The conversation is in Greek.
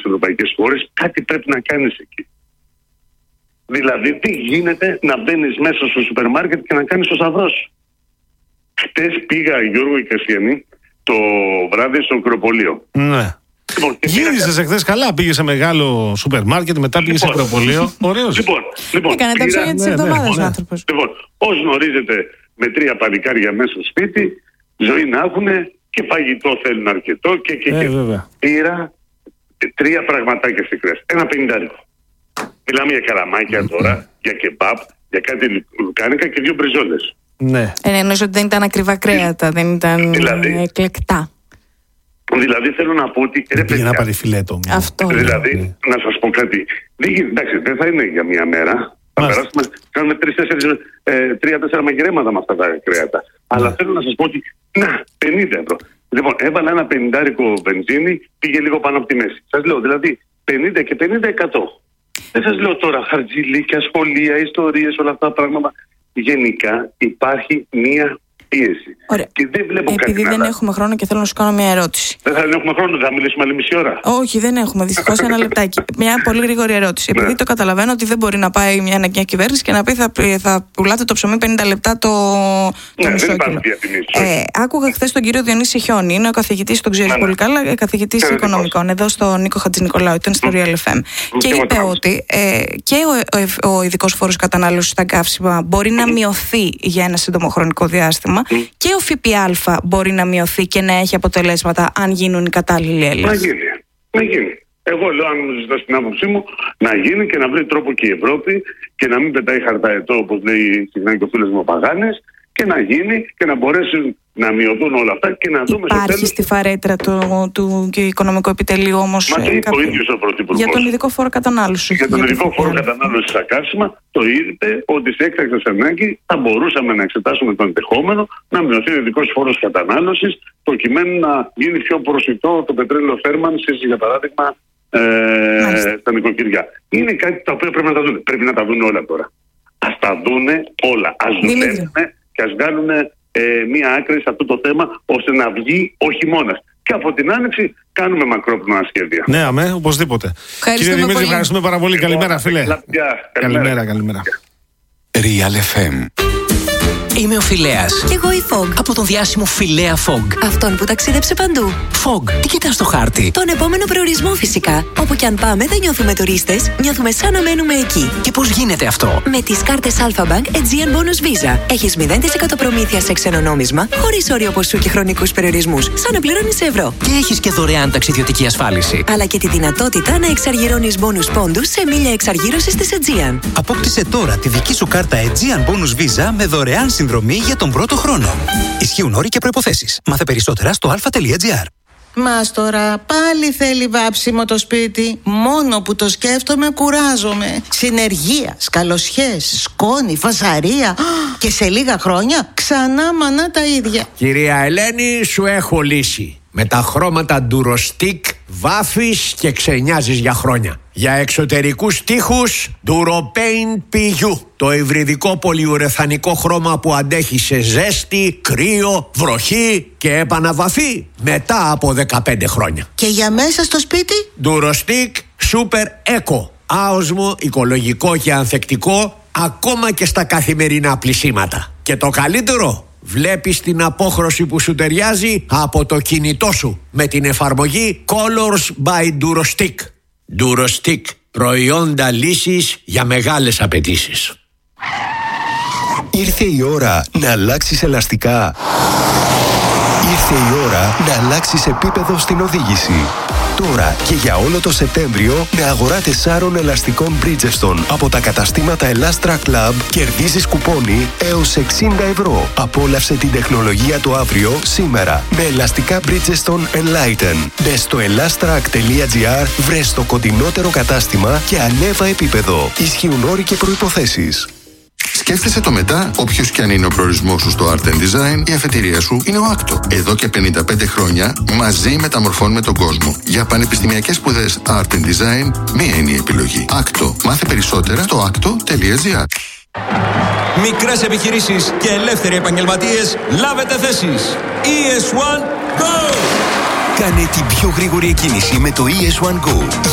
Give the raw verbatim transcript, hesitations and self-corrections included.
ευρωπαϊκές χώρες, κάτι πρέπει να κάνεις εκεί. Δηλαδή, τι γίνεται να μπαίνεις μέσα στο σούπερ μάρκετ και να κάνεις το σταυρό σου. Χτες πήγα, Γιώργο Οικασιανή, το βράδυ στο Ακροπολείο. Ναι. Λοιπόν, γύρισες πήγα... εχθές καλά, πήγες σε μεγάλο σούπερ μάρκετ, μετά πήγες λοιπόν, σε Ακροπολείο. Ωραίος. Λοιπόν, λοιπόν, έκανε τα ψώνια της εβδομάδας ο άνθρωπος. Λοιπόν, ως γνωρίζετε, με τρία παλικάρια μέσα στο σπίτι, ζωή να έχουν και φαγητό θέλουν αρκετό και, και, ε, και βέβαια. πήρα τρία πραγματάκια στη κρέας. Ένα πενηντάρικο. Μιλάμε για καραμάκια τώρα, για κεμπάπ, για κάτι λουκάνικα και δύο μπριζόλες. Ναι. Ε, εννοείς ότι δεν ήταν ακριβά κρέατα, δεν ήταν δηλαδή, εκλεκτά. Δηλαδή θέλω να πω ότι. Δεν πήγε να πάρει φιλέτο. Αυτό. Δηλαδή, ναι. να σας πω κάτι. Δεν, εντάξει, δεν θα είναι για μία μέρα. Θα περάσουμε, κάνουμε τρία-τέσσερα μαγειρέματα με αυτά τα κρέατα. Ναι. Αλλά θέλω να σας πω ότι. Να, πενήντα ευρώ. Λοιπόν, έβαλα ένα πενηντάρικο βενζίνη, πήγε λίγο πάνω από τη μέση. Σας λέω, δηλαδή πενήντα και πενήντα εκατό. Δεν σας λέω τώρα χαρτζηλίκια, σχολεία, ιστορίες, όλα αυτά τα πράγματα. Γενικά υπάρχει μία πίεση. Ωραία. Και δεν βλέπω Επειδή κάτι δεν να... έχουμε χρόνο και θέλω να σου κάνω μια ερώτηση. Δεν θα έχουμε χρόνο, θα μιλήσουμε άλλη μισή ώρα. Όχι, δεν έχουμε. Δυστυχώς ένα λεπτάκι. Μια πολύ γρήγορη ερώτηση. Επειδή ναι. το καταλαβαίνω ότι δεν μπορεί να πάει μια αναγκαία κυβέρνηση και να πει θα, θα πουλάτε το ψωμί πενήντα λεπτά το, το ναι, μισό κιλό. Ε, άκουγα χθες τον κύριο Διονύση Χιόνι, είναι ο καθηγητής, τον ξέρει ναι, πολύ καλά, καθηγητής οικονομικών, εδώ στο Νίκο Χατζηνικολάου, ήταν στο Real εφ εμ. Mm. Και είπε ότι ε, και ο, ο, ο ειδικός φόρος κατανάλωσης στα καύσιμα μπορεί να μειωθεί για ένα σύντομο χρονικό διάστημα και ο ΦΠΑ μπορεί να μειωθεί και να έχει αποτελέσματα αν γίνουν οι κατάλληλοι έλεγχοι. Να γίνει. Να γίνει. Εγώ λέω, αν μου ζητάς την άποψή μου, να γίνει και να βρει τρόπο και η Ευρώπη και να μην πετάει χαρταετό, όπως λέει συχνά και ο φίλος μου ο Παγάνης, και να γίνει και να μπορέσουν να μειωθούν όλα αυτά και να δούμε. Υπάρχει τέλος... στη φαρέτρα του, του οικονομικού επιτελείου όμως. Μα και ο ίδιος ο Πρωθυπουργός. Για τον ειδικό φόρο κατανάλωση. Για τον για ειδικό φόρο κατανάλωση στα καύσιμα, το είπε ότι σε έκτακτες ανάγκη θα μπορούσαμε να εξετάσουμε το ενδεχόμενο να μειωθεί ο ειδικός φόρος κατανάλωσης, προκειμένου να γίνει πιο προσιτό το πετρέλαιο θέρμανσης, για παράδειγμα, ε, στα νοικοκυριά. Είναι κάτι τα οποία πρέπει να τα δουν. Πρέπει να τα δουν όλα τώρα. Ας τα δούνε όλα. Ας δουλεύουν και ας βγάλουν ε, μία άκρη σε αυτό το θέμα, ώστε να βγει ο χειμώνας. Και από την άνοιξη κάνουμε μακρόπνοα σχέδια. Ναι, αμέ, οπωσδήποτε. Κύριε Δημήτρη, ευχαριστούμε πάρα πολύ. Καλημέρα, φίλε. Καλημέρα, καλημέρα. καλημέρα. Real εφ εμ. Είμαι ο Φιλέας. Και εγώ η Fog. Από τον διάσημο Φιλέα Fog. Αυτόν που ταξίδεψε παντού. Fog, τι κοιτάς στο χάρτη? Τον επόμενο προορισμό φυσικά. Όπου κι αν πάμε δεν νιώθουμε τουρίστες, νιώθουμε σαν να μένουμε εκεί. Και πώς γίνεται αυτό? Με τις κάρτες Alpha Bank Aegean Bonus Visa. Έχεις μηδέν τοις εκατό προμήθεια σε ξένο νόμισμα, χωρίς όριο ποσού και χρονικούς περιορισμούς. Σαν να πληρώνεις ευρώ. Και έχεις και δωρεάν ταξιδιωτική ασφάλιση. Αλλά και τη δυνατότητα να εξαργυρώνεις bonus πόντους σε μίλια εξαργύρωσης της Aegean. Απόκτησε τώρα τη δική σου κάρτα Aegean Bonus Visa με δωρεάν συνδρομή για τον πρώτο χρόνο. Ισχύουν όροι και προϋποθέσεις. Μάθε περισσότερα στο αλφα τελεία τζι άρ. Μας τώρα πάλι θέλει βάψιμο το σπίτι. Μόνο που το σκέφτομαι κουράζομαι. Συνεργεία, σκαλοσιές, σκόνη, φασαρία. Και σε λίγα χρόνια ξανά μανά τα ίδια. Κυρία Ελένη, σου έχω λύση. Με τα χρώματα Durostic βάφεις και ξενιάζεις για χρόνια. Για εξωτερικούς τοίχους Duropaint πι γιου. Το υβριδικό πολυουρεθανικό χρώμα που αντέχει σε ζέστη, κρύο, βροχή και επαναβαφή μετά από δεκαπέντε χρόνια. Και για μέσα στο σπίτι Durostic Super Eco. Άοσμο, οικολογικό και ανθεκτικό ακόμα και στα καθημερινά πλυσίματα. Και το καλύτερο, βλέπεις την απόχρωση που σου ταιριάζει από το κινητό σου με την εφαρμογή Colors by Durostic. Durostic, προϊόντα λύσης για μεγάλες απαιτήσεις. Ήρθε η ώρα να αλλάξεις ελαστικά. Ήρθε η ώρα να αλλάξεις επίπεδο στην οδήγηση. Τώρα και για όλο το Σεπτέμβριο με αγορά τεσσάρων ελαστικών Bridgestone από τα καταστήματα Elastra Club κερδίζεις κουπόνι έως εξήντα ευρώ. Απόλαυσε την τεχνολογία του αύριο σήμερα με ελαστικά Bridgestone Enlighten. Μπες στο elastrac τελεία τζι άρ, βρες το κοντινότερο κατάστημα και ανέβα επίπεδο. Ισχύουν όροι και προϋποθέσεις. Σκέφτεσαι το μετά, όποιος κι αν είναι ο προορισμός σου στο Art and Design, η αφετηρία σου είναι ο άκτο. Εδώ και πενήντα πέντε χρόνια μαζί μεταμορφώνουμε τον κόσμο. Για πανεπιστημιακές σπουδές Art and Design, μία είναι η επιλογή. άκτο. Μάθε περισσότερα στο άκτο τελεία τζι άρ. Μικρές επιχειρήσεις και ελεύθεροι επαγγελματίες, λάβετε θέσεις. ι ες one Go! Κάνε την πιο γρήγορη εκκίνηση με το ι ες one Go.